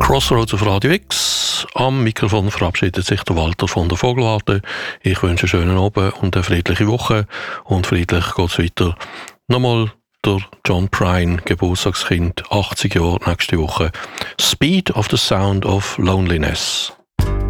Crossroads auf Radio X. Am Mikrofon verabschiedet sich der Walter von der Vogelwarte. Ich wünsche einen schönen Abend und eine friedliche Woche. Und friedlich geht es weiter. Nochmal der John Prine, Geburtstagskind, 80 Jahre nächste Woche. Speed of the Sound of Loneliness.